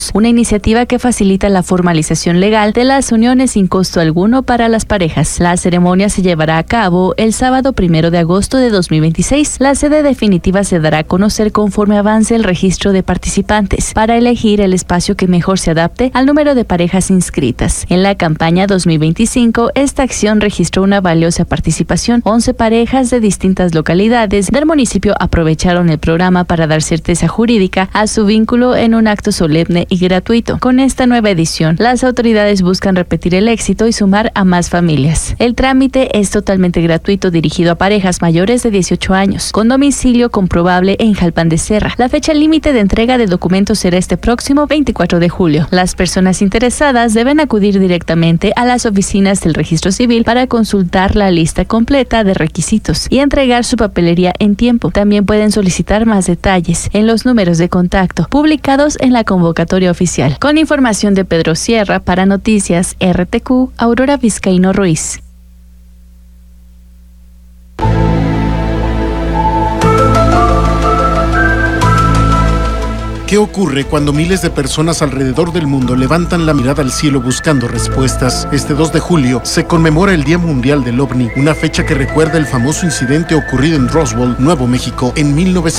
una iniciativa que facilita la formalización legal de las uniones sin costo alguno para las parejas. La ceremonia se llevará a cabo el sábado 1 de agosto de 2026. La sede definitiva se dará a conocer conforme avance el registro de participantes para elegir el espacio que mejor se adapte al número de parejas inscritas. En la campaña 2025, esta acción registró una valiosa participación. 11 parejas de distintas localidades del municipio aprovecharon el programa para dar certeza jurídica a su vínculo en un acto solemne y gratuito. Con esta nueva edición, las autoridades buscan repetir el éxito y sumar a más familias. El trámite es totalmente gratuito, dirigido a parejas mayores de 18 años, con domicilio comprobable en Jalpan de Serra. La fecha límite de entrega de documentos será este próximo 24 de julio. Las personas interesadas deben acudir directamente a las oficinas del Registro Civil para consultar la lista completa de requisitos y entregar su papelería en tiempo. También pueden solicitar más detalles en los números de contacto publicados en la convocatoria oficial. Con información de Pedro Sierra para Noticias RTQ, Aurora Vizcaíno Ruiz. ¿Qué ocurre cuando miles de personas alrededor del mundo levantan la mirada al cielo buscando respuestas? Este 2 de julio se conmemora el Día Mundial del OVNI, una fecha que recuerda el famoso incidente ocurrido en Roswell, Nuevo México, en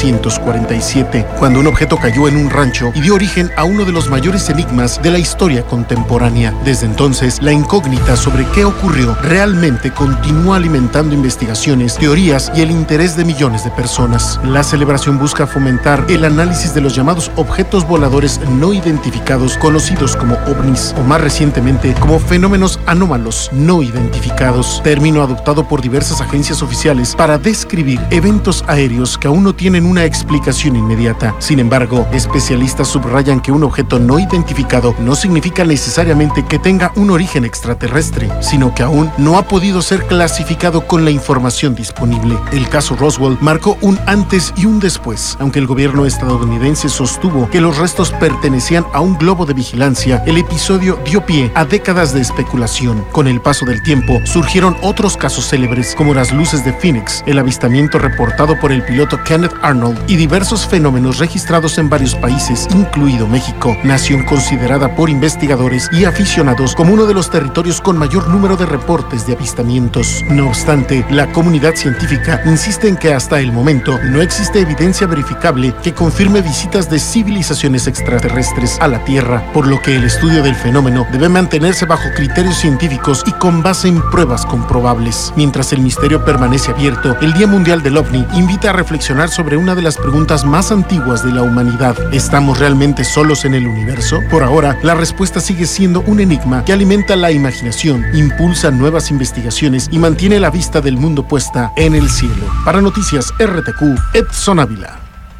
1947, cuando un objeto cayó en un rancho y dio origen a uno de los mayores enigmas de la historia contemporánea. Desde entonces, la incógnita sobre qué ocurrió realmente continúa alimentando investigaciones, teorías y el interés de millones de personas. La celebración busca fomentar el análisis de los llamados objetos voladores no identificados, conocidos como ovnis, o más recientemente como fenómenos anómalos no identificados, término adoptado por diversas agencias oficiales para describir eventos aéreos que aún no tienen una explicación inmediata. Sin embargo, especialistas subrayan que un objeto no identificado no significa necesariamente que tenga un origen extraterrestre, sino que aún no ha podido ser clasificado con la información disponible. El caso Roswell marcó un antes y un después. Aunque el gobierno estadounidense sostuvo que los restos pertenecían a un globo de vigilancia, el episodio dio pie a décadas de especulación. Con el paso del tiempo, surgieron otros casos célebres, como las luces de Phoenix, el avistamiento reportado por el piloto Kenneth Arnold y diversos fenómenos registrados en varios países, incluido México, nación considerada por investigadores y aficionados como uno de los territorios con mayor número de reportes de avistamientos. No obstante, la comunidad científica insiste en que hasta el momento no existe evidencia verificable que confirme visitas de civilizaciones extraterrestres a la Tierra, por lo que el estudio del fenómeno debe mantenerse bajo criterios científicos y con base en pruebas comprobables. Mientras el misterio permanece abierto, el Día Mundial del OVNI invita a reflexionar sobre una de las preguntas más antiguas de la humanidad. ¿Estamos realmente solos en el universo? Por ahora, la respuesta sigue siendo un enigma que alimenta la imaginación, impulsa nuevas investigaciones y mantiene la vista del mundo puesta en el cielo. Para Noticias RTQ, Edson Ávila.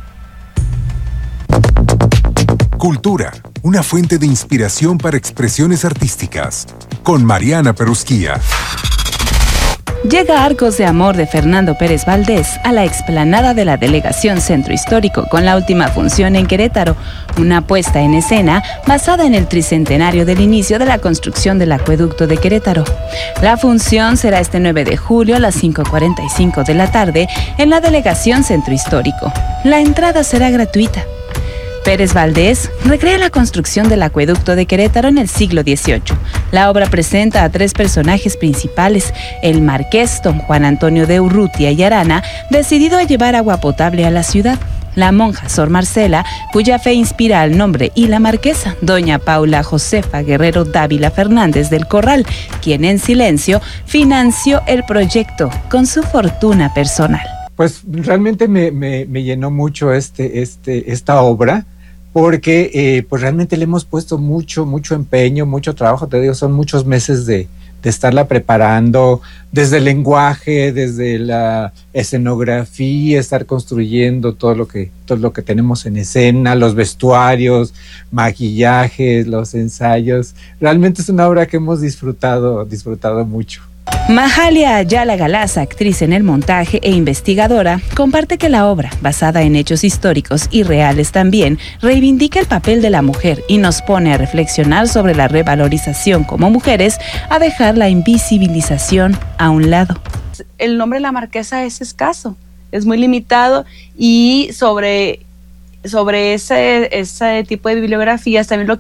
Cultura, una fuente de inspiración para expresiones artísticas, con Mariana Perusquía. Llega Arcos de Amor de Fernando Pérez Valdés a la explanada de la Delegación Centro Histórico con la última función en Querétaro, una puesta en escena basada en el tricentenario del inicio de la construcción del acueducto de Querétaro. La función será este 9 de julio a las 5:45 de la tarde en la Delegación Centro Histórico. La entrada será gratuita. Pérez Valdés recrea la construcción del acueducto de Querétaro en el siglo XVIII. La obra presenta a 3 personajes principales: el marqués don Juan Antonio de Urrutia y Arana, decidido a llevar agua potable a la ciudad; la monja Sor Marcela, cuya fe inspira al nombre; y la marquesa, doña Paula Josefa Guerrero Dávila Fernández del Corral, quien en silencio financió el proyecto con su fortuna personal. Pues realmente me llenó mucho esta obra, porque pues realmente le hemos puesto mucho empeño, mucho trabajo. Te digo, son muchos meses de estarla preparando, desde el lenguaje, desde la escenografía, estar construyendo todo lo que tenemos en escena, los vestuarios, maquillajes, los ensayos. Realmente es una obra que hemos disfrutado mucho. Mahalia Ayala Galaza, actriz en el montaje e investigadora, comparte que la obra, basada en hechos históricos y reales también, reivindica el papel de la mujer y nos pone a reflexionar sobre la revalorización como mujeres, a dejar la invisibilización a un lado. El nombre de la marquesa es escaso, es muy limitado, y sobre sobre ese tipo de bibliografías, también lo